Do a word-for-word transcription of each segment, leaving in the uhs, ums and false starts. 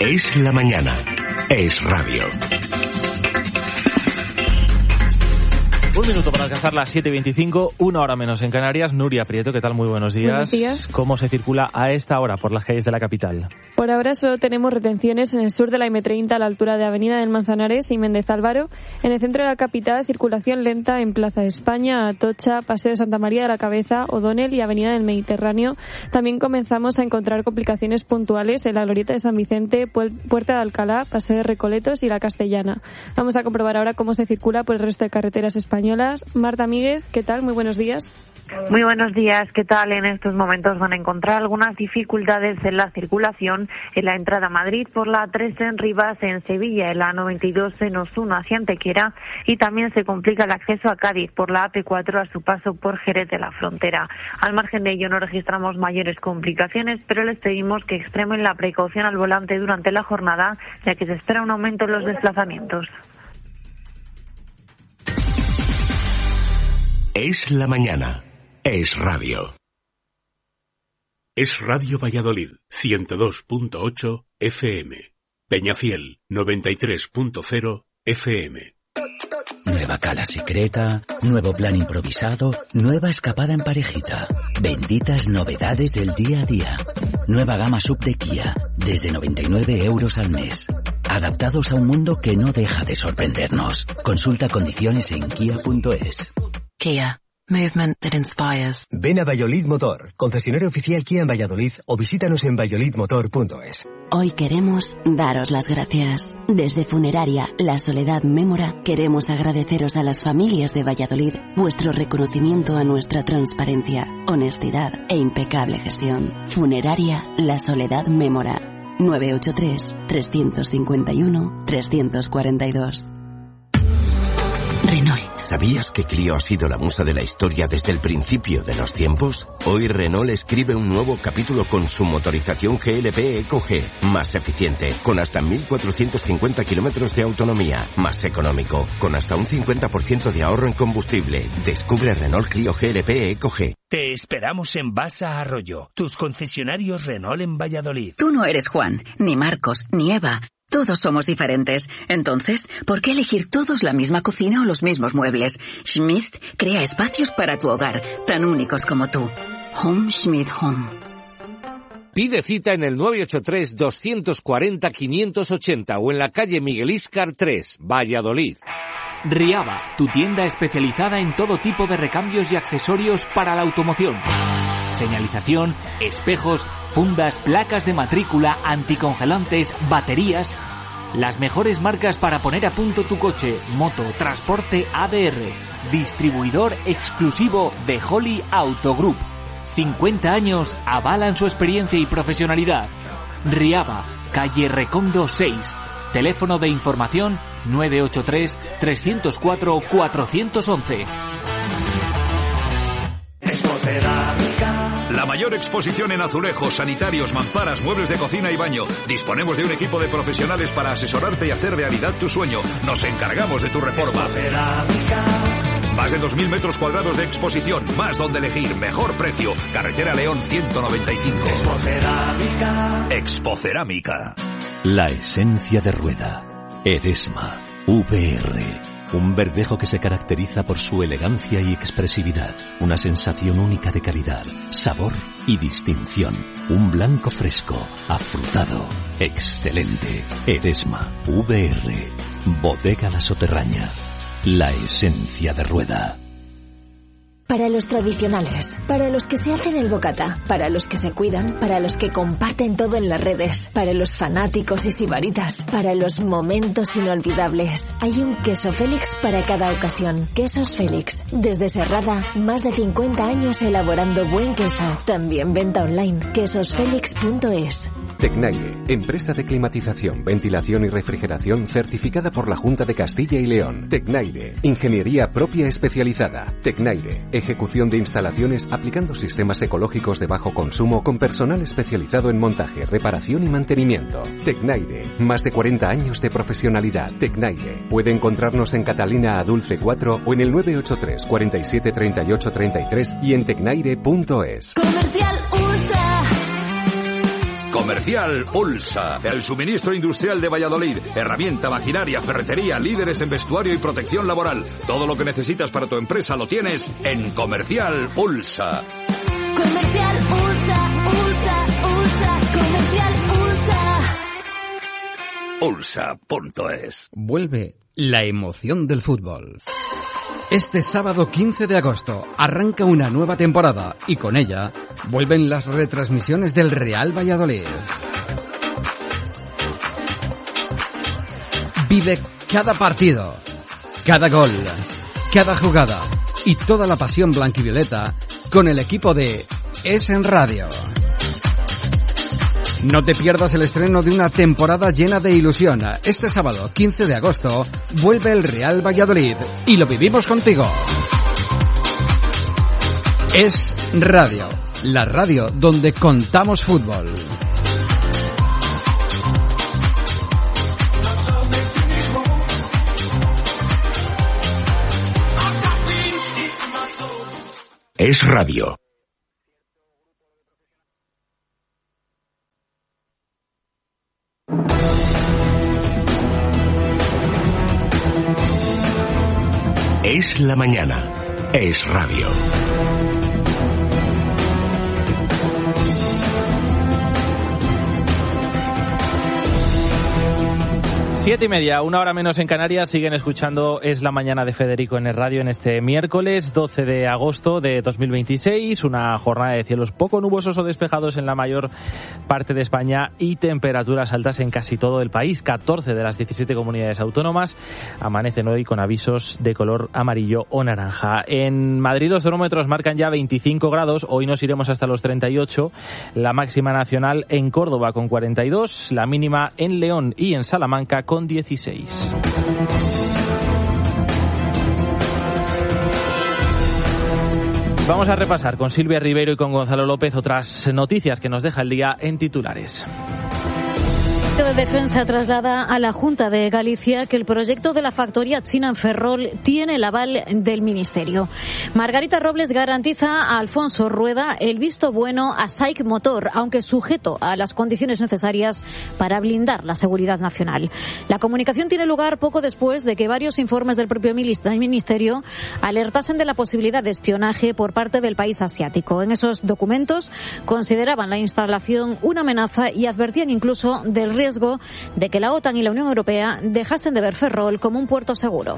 Es la mañana. Es radio. Un minuto para alcanzar las siete y veinticinco, una hora menos en Canarias. Nuria Prieto, ¿qué tal? Muy buenos días. Buenos días. ¿Cómo se circula a esta hora por las calles de la capital? Por ahora solo tenemos retenciones en el sur de la eme treinta a la altura de Avenida del Manzanares y Méndez Álvaro. En el centro de la capital, circulación lenta en Plaza de España, Atocha, Paseo de Santa María de la Cabeza, O'Donnell y Avenida del Mediterráneo. También comenzamos a encontrar complicaciones puntuales en la Glorieta de San Vicente, Puerta de Alcalá, Paseo de Recoletos y la Castellana. Vamos a comprobar ahora cómo se circula por el resto de carreteras españolas. Marta Míguez, ¿qué tal? Muy buenos días. Muy buenos días, ¿qué tal? En estos momentos van a encontrar algunas dificultades en la circulación en la entrada a Madrid por la tres en Rivas, en Sevilla, en la noventa y dos en Osuna hacia Antequera, y también se complica el acceso a Cádiz por la A P cuatro a su paso por Jerez de la Frontera. Al margen de ello no registramos mayores complicaciones, pero les pedimos que extremen la precaución al volante durante la jornada, ya que se espera un aumento en los desplazamientos. Es la mañana. Es radio. Es Radio Valladolid, ciento dos punto ocho F M. Peñafiel, noventa y tres punto cero F M. Nueva cala secreta, nuevo plan improvisado, nueva escapada en parejita. Benditas novedades del día a día. Nueva gama sub de Kia, desde noventa y nueve euros al mes. Adaptados a un mundo que no deja de sorprendernos. Consulta condiciones en kia punto es. Kia. Movement that inspires. Ven a Valladolid Motor, concesionario oficial Kia en Valladolid, o visítanos en valladolid motor punto es. Hoy queremos daros las gracias. Desde Funeraria La Soledad Mémora queremos agradeceros a las familias de Valladolid vuestro reconocimiento a nuestra transparencia, honestidad e impecable gestión. Funeraria La Soledad Mémora. nueve ocho tres, tres cinco uno, tres cuatro dos. Renault. ¿Sabías que Clio ha sido la musa de la historia desde el principio de los tiempos? Hoy Renault escribe un nuevo capítulo con su motorización G L P Eco G, más eficiente, con hasta mil cuatrocientos cincuenta kilómetros de autonomía, más económico, con hasta un cincuenta por ciento de ahorro en combustible. Descubre Renault Clio G L P Eco G. Te esperamos en Basa Arroyo, tus concesionarios Renault en Valladolid. Tú no eres Juan, ni Marcos, ni Eva. Todos somos diferentes. Entonces, ¿por qué elegir todos la misma cocina o los mismos muebles? Schmidt crea espacios para tu hogar, tan únicos como tú. Home Schmidt Home. Pide cita en el nueve ocho tres, dos cuatro cero, cinco ocho cero o en la calle Miguel Íscar tres, Valladolid. Riaba, tu tienda especializada en todo tipo de recambios y accesorios para la automoción. Señalización, espejos, fundas, placas de matrícula, anticongelantes, baterías. Las mejores marcas para poner a punto tu coche, moto, transporte A D R. Distribuidor exclusivo de Holly Auto Group. cincuenta años avalan su experiencia y profesionalidad. Riaba, calle Recondo seis. Teléfono de información nueve ocho tres, tres cero cuatro, cuatro uno uno. La mayor exposición en azulejos, sanitarios, mamparas, muebles de cocina y baño. Disponemos de un equipo de profesionales para asesorarte y hacer realidad tu sueño. Nos encargamos de tu reforma. Más de dos mil metros cuadrados de exposición, más donde elegir, mejor precio. Carretera León ciento noventa y cinco. Expocerámica. Expocerámica. La esencia de rueda. Eresma. V R. Un verdejo que se caracteriza por su elegancia y expresividad. Una sensación única de calidad, sabor y distinción. Un blanco fresco, afrutado, excelente. Eresma. V R. Bodega La Soterraña. La esencia de rueda. Para los tradicionales, para los que se hacen el bocata, para los que se cuidan, para los que comparten todo en las redes, para los fanáticos y sibaritas, para los momentos inolvidables. Hay un queso Félix para cada ocasión. Quesos Félix. Desde Serrada, más de cincuenta años elaborando buen queso. También venta online. quesos félix punto es. Tecnaire, empresa de climatización, ventilación y refrigeración certificada por la Junta de Castilla y León. Tecnaire, ingeniería propia especializada. Tecnaire, ejecución de instalaciones aplicando sistemas ecológicos de bajo consumo con personal especializado en montaje, reparación y mantenimiento. Tecnaire, más de cuarenta años de profesionalidad. Tecnaire, puede encontrarnos en Catalina Adulce cuatro o en el nueve ocho tres, cuarenta y siete, treinta y ocho, treinta y tres y en tecnaire punto es. Comercial Ultra. Comercial Ulsa, el suministro industrial de Valladolid. Herramienta, maquinaria, ferretería, líderes en vestuario y protección laboral. Todo lo que necesitas para tu empresa lo tienes en Comercial Ulsa. Comercial Ulsa, Ulsa, Ulsa, Comercial Ulsa. Ulsa punto es. Vuelve la emoción del fútbol. Este sábado quince de agosto arranca una nueva temporada y con ella vuelven las retransmisiones del Real Valladolid. Vive cada partido, cada gol, cada jugada y toda la pasión blanquivioleta con el equipo de Es en Radio. No te pierdas el estreno de una temporada llena de ilusión. Este sábado, quince de agosto, vuelve el Real Valladolid y lo vivimos contigo. Es Radio, la radio donde contamos fútbol. Es Radio. Es la mañana. Es Radio. Siete y media, una hora menos en Canarias, siguen escuchando Es la mañana de Federico en el radio en este miércoles doce de agosto de dos mil veintiséis, una jornada de cielos poco nubosos o despejados en la mayor parte de España y temperaturas altas en casi todo el país. catorce de las diecisiete comunidades autónomas amanecen hoy con avisos de color amarillo o naranja. En Madrid los termómetros marcan ya veinticinco grados, hoy nos iremos hasta los treinta y ocho, la máxima nacional en Córdoba con cuarenta y dos, la mínima en León y en Salamanca con dieciséis. Vamos a repasar con Silvia Ribeiro y con Gonzalo López otras noticias que nos deja el día en titulares. De Defensa traslada a la Junta de Galicia que el proyecto de la factoría china en Ferrol tiene el aval del Ministerio. Margarita Robles garantiza a Alfonso Rueda el visto bueno a SAIC Motor, aunque sujeto a las condiciones necesarias para blindar la seguridad nacional. La comunicación tiene lugar poco después de que varios informes del propio Ministerio alertasen de la posibilidad de espionaje por parte del país asiático. En esos documentos consideraban la instalación una amenaza y advertían incluso del riesgo riesgo de que la OTAN y la Unión Europea dejasen de ver Ferrol como un puerto seguro.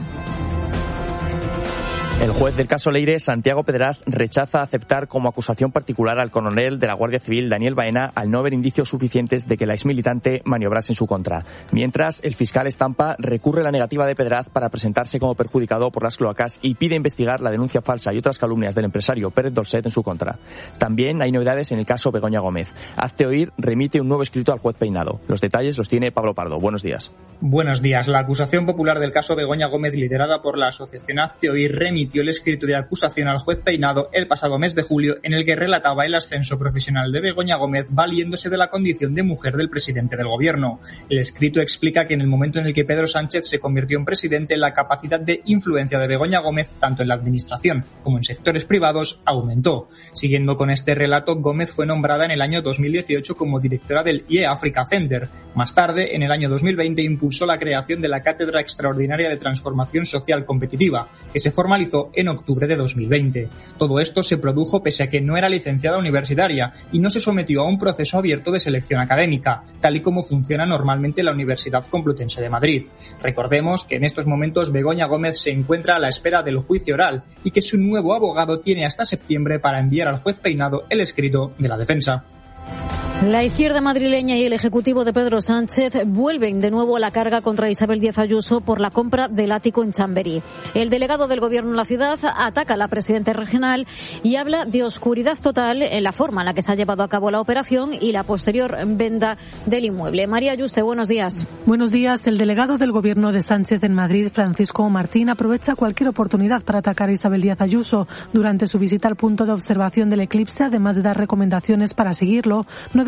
El juez del caso Leire, Santiago Pedraz, rechaza aceptar como acusación particular al coronel de la Guardia Civil, Daniel Baena, al no haber indicios suficientes de que la exmilitante maniobrase en su contra. Mientras, el fiscal Estampa recurre la negativa de Pedraz para presentarse como perjudicado por las cloacas y pide investigar la denuncia falsa y otras calumnias del empresario Pérez Dolcet en su contra. También hay novedades en el caso Begoña Gómez. Hazte Oír remite un nuevo escrito al juez Peinado. Los detalles los tiene Pablo Pardo. Buenos días. Buenos días. La acusación popular del caso Begoña Gómez, liderada por la asociación Hazte Oír, remitió el escrito de acusación al juez Peinado el pasado mes de julio, en el que relataba el ascenso profesional de Begoña Gómez valiéndose de la condición de mujer del presidente del gobierno. El escrito explica que en el momento en el que Pedro Sánchez se convirtió en presidente, la capacidad de influencia de Begoña Gómez, tanto en la administración como en sectores privados, aumentó. Siguiendo con este relato, Gómez fue nombrada en el año dos mil dieciocho como directora del I E Africa Center. Más tarde, en el año dos mil veinte, impulsó la creación de la Cátedra Extraordinaria de Transformación Social Competitiva, que se formalizó en octubre de dos mil veinte. Todo esto se produjo pese a que no era licenciada universitaria y no se sometió a un proceso abierto de selección académica, tal y como funciona normalmente la Universidad Complutense de Madrid. Recordemos que en estos momentos Begoña Gómez se encuentra a la espera del juicio oral y que su nuevo abogado tiene hasta septiembre para enviar al juez Peinado el escrito de la defensa. La izquierda madrileña y el ejecutivo de Pedro Sánchez vuelven de nuevo a la carga contra Isabel Díaz Ayuso por la compra del ático en Chamberí. El delegado del gobierno en la ciudad ataca a la presidenta regional y habla de oscuridad total en la forma en la que se ha llevado a cabo la operación y la posterior venta del inmueble. María Ayuste, buenos días. Buenos días. El delegado del gobierno de Sánchez en Madrid, Francisco Martín, aprovecha cualquier oportunidad para atacar a Isabel Díaz Ayuso. Durante su visita al punto de observación del eclipse, además de dar recomendaciones para seguirlo, no dejó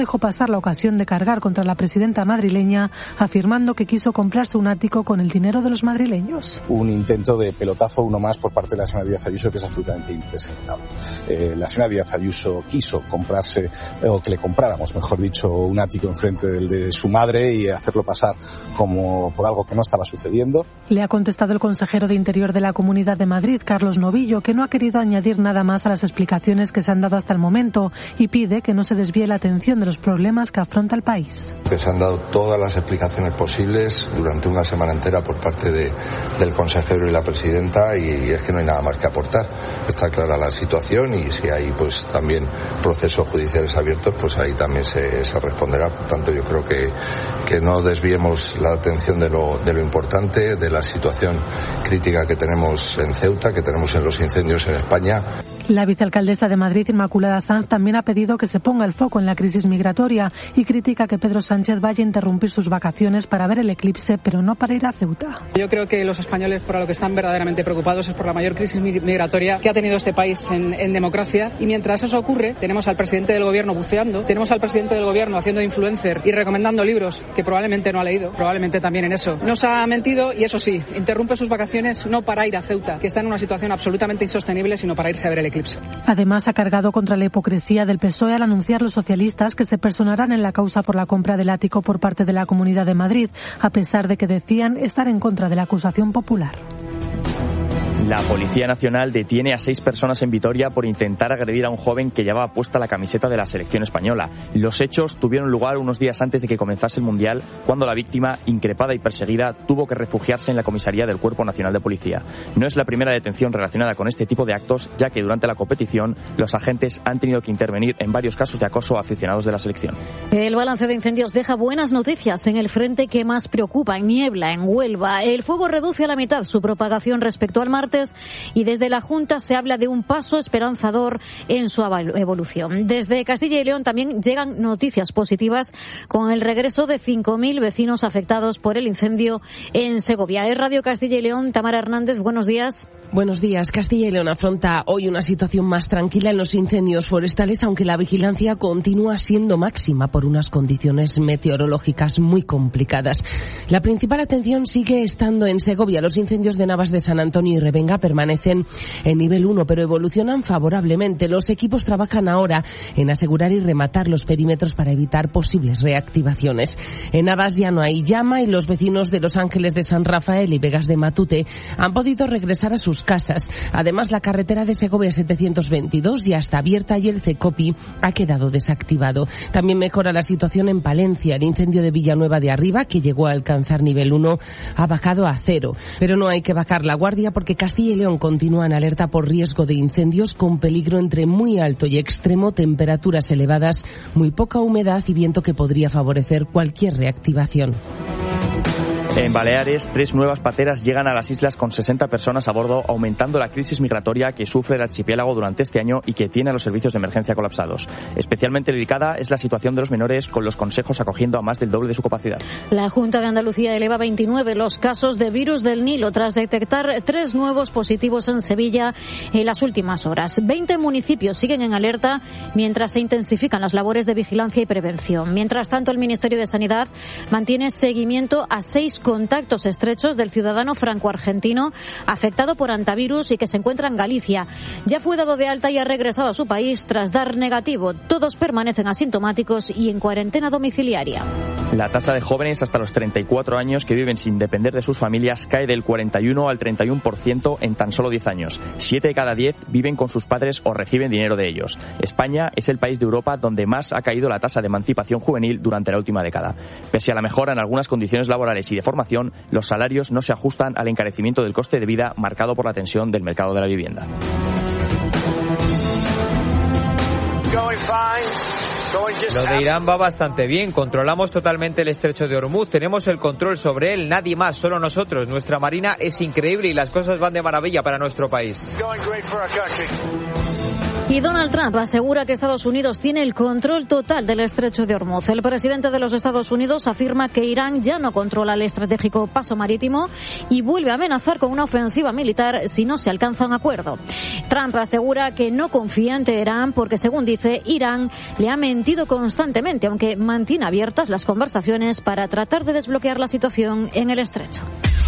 dejó pasar la ocasión de cargar contra la presidenta madrileña, afirmando que quiso comprarse un ático con el dinero de los madrileños. Un intento de pelotazo, uno más por parte de la señora Díaz Ayuso, que es absolutamente impresentable. Eh, la señora Díaz Ayuso quiso comprarse, o que le compráramos, mejor dicho, un ático enfrente del de su madre y hacerlo pasar como por algo que no estaba sucediendo. Le ha contestado el consejero de Interior de la Comunidad de Madrid, Carlos Novillo, que no ha querido añadir nada más a las explicaciones que se han dado hasta el momento y pide que no se desvíe la atención de los problemas que afronta el país. Que se han dado todas las explicaciones posibles durante una semana entera por parte de, del consejero y la presidenta, y es que no hay nada más que aportar. Está clara la situación y si hay pues también procesos judiciales abiertos, pues ahí también se, se responderá. Por tanto, yo creo que, que no desviemos la atención de lo, de lo importante, de la situación crítica que tenemos en Ceuta, que tenemos en los incendios en España. La vicealcaldesa de Madrid, Inmaculada Sanz, también ha pedido que se ponga el foco en la crisis migratoria y critica que Pedro Sánchez vaya a interrumpir sus vacaciones para ver el eclipse, pero no para ir a Ceuta. Yo creo que los españoles por lo que están verdaderamente preocupados es por la mayor crisis migratoria que ha tenido este país en, en democracia, y mientras eso ocurre tenemos al presidente del gobierno buceando, tenemos al presidente del gobierno haciendo de influencer y recomendando libros que probablemente no ha leído, probablemente también en eso. Nos ha mentido y eso sí, interrumpe sus vacaciones no para ir a Ceuta, que está en una situación absolutamente insostenible, sino para irse a ver el eclipse. Además, ha cargado contra la hipocresía del P S O E al anunciar los socialistas que se personarán en la causa por la compra del ático por parte de la Comunidad de Madrid, a pesar de que decían estar en contra de la acusación popular. La Policía Nacional detiene a seis personas en Vitoria por intentar agredir a un joven que llevaba puesta la camiseta de la selección española. Los hechos tuvieron lugar unos días antes de que comenzase el Mundial, cuando la víctima, increpada y perseguida, tuvo que refugiarse en la comisaría del Cuerpo Nacional de Policía. No es la primera detención relacionada con este tipo de actos, ya que durante la competición los agentes han tenido que intervenir en varios casos de acoso a aficionados de la selección. El balance de incendios deja buenas noticias en el frente que más preocupa, en Niebla, en Huelva. El fuego reduce a la mitad su propagación respecto al martes, y desde la Junta se habla de un paso esperanzador en su evolución. Desde Castilla y León también llegan noticias positivas con el regreso de cinco mil vecinos afectados por el incendio en Segovia. Es Radio Castilla y León, Tamara Hernández, buenos días. Buenos días. Castilla y León afronta hoy una situación más tranquila en los incendios forestales, aunque la vigilancia continúa siendo máxima por unas condiciones meteorológicas muy complicadas. La principal atención sigue estando en Segovia. Los incendios de Navas de San Antonio y Revenga permanecen en nivel uno, pero evolucionan favorablemente. Los equipos trabajan ahora en asegurar y rematar los perímetros para evitar posibles reactivaciones. En Navas ya no hay llama y los vecinos de Los Ángeles de San Rafael y Vegas de Matute han podido regresar a sus casas. Además, la carretera de Segovia setecientos veintidós ya está abierta y el CECOPI ha quedado desactivado. También mejora la situación en Palencia. El incendio de Villanueva de Arriba, que llegó a alcanzar nivel uno, ha bajado a cero. Pero no hay que bajar la guardia porque Castilla y León continúa en alerta por riesgo de incendios con peligro entre muy alto y extremo, temperaturas elevadas, muy poca humedad y viento que podría favorecer cualquier reactivación. En Baleares, tres nuevas pateras llegan a las islas con sesenta personas a bordo, aumentando la crisis migratoria que sufre el archipiélago durante este año y que tiene a los servicios de emergencia colapsados. Especialmente delicada es la situación de los menores, con los consejos acogiendo a más del doble de su capacidad. La Junta de Andalucía eleva a veintinueve los casos de virus del Nilo tras detectar tres nuevos positivos en Sevilla en las últimas horas. veinte municipios siguen en alerta mientras se intensifican las labores de vigilancia y prevención. Mientras tanto, el Ministerio de Sanidad mantiene seguimiento a seis contactos estrechos del ciudadano franco-argentino afectado por hantavirus y que se encuentra en Galicia. Ya fue dado de alta y ha regresado a su país tras dar negativo. Todos permanecen asintomáticos y en cuarentena domiciliaria. La tasa de jóvenes hasta los treinta y cuatro años que viven sin depender de sus familias cae del cuarenta y uno al treinta y uno por ciento en tan solo diez años. Siete de cada diez viven con sus padres o reciben dinero de ellos. España es el país de Europa donde más ha caído la tasa de emancipación juvenil durante la última década. Pese a la mejora en algunas condiciones laborales y de formación, los salarios no se ajustan al encarecimiento del coste de vida marcado por la tensión del mercado de la vivienda. Lo de Irán va bastante bien. Controlamos totalmente el estrecho de Hormuz. Tenemos el control sobre él. Nadie más, solo nosotros. Nuestra marina es increíble y las cosas van de maravilla para nuestro país. Y Donald Trump asegura que Estados Unidos tiene el control total del estrecho de Hormuz. El presidente de los Estados Unidos afirma que Irán ya no controla el estratégico paso marítimo y vuelve a amenazar con una ofensiva militar si no se alcanza un acuerdo. Trump asegura que no confía en Teherán porque, según dice, Irán le ha mentido constantemente, aunque mantiene abiertas las conversaciones para tratar de desbloquear la situación en el estrecho.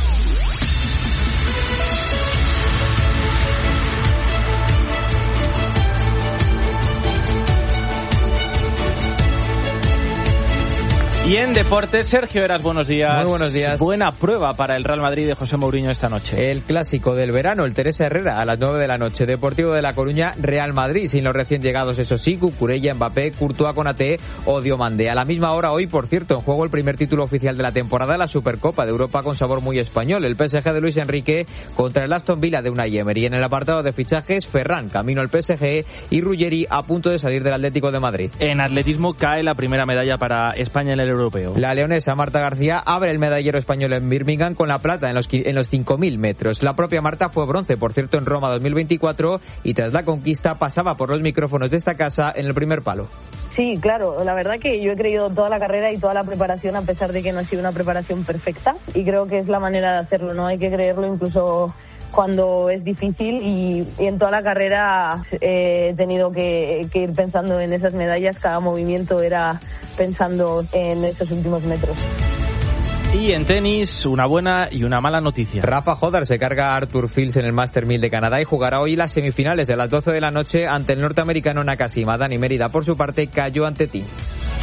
Y en deportes, Sergio Heras, buenos días. Muy buenos días. Buena prueba para el Real Madrid de José Mourinho esta noche. El clásico del verano, el Teresa Herrera, a las nueve de la noche. Deportivo de La Coruña, Real Madrid, sin los recién llegados, eso sí, Cucurella, Mbappé, Courtois, Konaté o Diomandé. A la misma hora hoy, por cierto, en juego el primer título oficial de la temporada, la Supercopa de Europa con sabor muy español. El P S G de Luis Enrique contra el Aston Villa de Unai Emery. En el apartado de fichajes, Ferran, camino al P S G, y Ruggeri a punto de salir del Atlético de Madrid. En atletismo cae la primera medalla para España en el europeo. La leonesa Marta García abre el medallero español en Birmingham con la plata en los, en los cinco mil metros. La propia Marta fue bronce, por cierto, en Roma dos mil veinticuatro y tras la conquista pasaba por los micrófonos de esta casa en el primer palo. Sí, claro, la verdad que yo he creído toda la carrera y toda la preparación, a pesar de que no ha sido una preparación perfecta, y creo que es la manera de hacerlo, ¿no? Hay que creerlo incluso cuando es difícil, y, y en toda la carrera eh, he tenido que, que ir pensando en esas medallas. Cada movimiento era pensando en esos últimos metros. Y en tenis, una buena y una mala noticia. Rafa Jodar se carga a Arthur Fields en el Master mil de Canadá y jugará hoy las semifinales de las doce de la noche ante el norteamericano Nakashima. Dani Mérida, por su parte, cayó ante Tim.